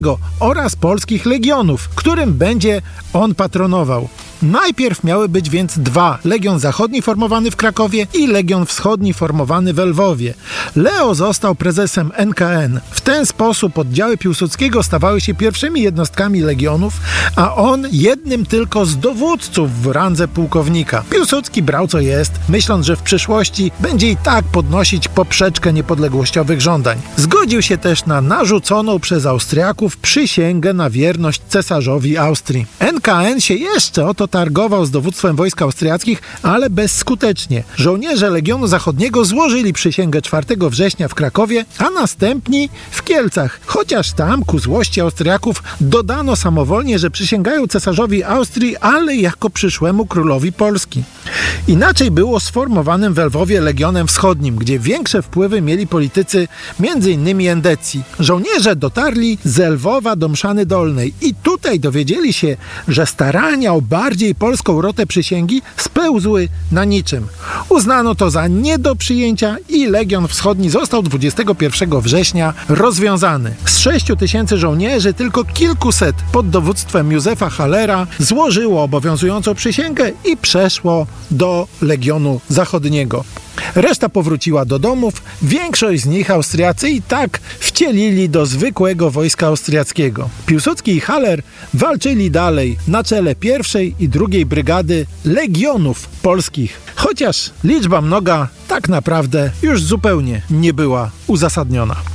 oraz polskich legionów, którym będzie on patronował. Najpierw miały być więc dwa: Legion Zachodni formowany w Krakowie i Legion Wschodni formowany w Lwowie. Leo został prezesem NKN. W ten sposób oddziały Piłsudskiego stawały się pierwszymi jednostkami legionów, a on jednym tylko z dowódców w randze pułkownika. Piłsudski brał co jest, myśląc, że w przyszłości będzie i tak podnosić poprzeczkę niepodległościowych żądań. Zgodził się też na narzuconą przez Austriaków przysięgę na wierność cesarzowi Austrii. NKN się jeszcze o to targował z dowództwem wojsk austriackich, ale bezskutecznie. Żołnierze Legionu Zachodniego złożyli przysięgę 4 września w Krakowie, a następni w Kielcach. Chociaż tam, ku złości Austriaków, dodano samowolnie, że przysięgają cesarzowi Austrii, ale jako przyszłemu królowi Polski. Inaczej było sformowanym w Lwowie Legionem Wschodnim, gdzie większe wpływy mieli politycy m.in. endecji. Żołnierze dotarli z Lwowa do Mszany Dolnej i tutaj dowiedzieli się, że starania o bardziej polską rotę przysięgi spełzły na niczym. Uznano to za nie do przyjęcia i Legion Wschodni został 21 września rozwiązany. Z 6 000 żołnierzy tylko kilkuset pod dowództwem Józefa Hallera złożyło obowiązującą przysięgę i przeszło do Legionu Zachodniego. Reszta powróciła do domów, większość z nich Austriacy i tak wcielili do zwykłego wojska austriackiego. Piłsudski i Haller walczyli dalej na czele 1. i 2. brygady Legionów Polskich, chociaż liczba mnoga tak naprawdę już zupełnie nie była uzasadniona.